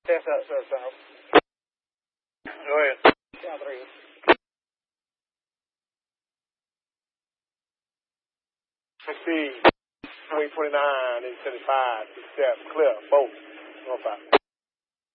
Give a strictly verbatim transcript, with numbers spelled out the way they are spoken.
Yes, sir, sir, sir. Go ahead. Yeah, three. Proceed. twenty twenty-nine, eight seventy-five, six seven, clear, both. North five.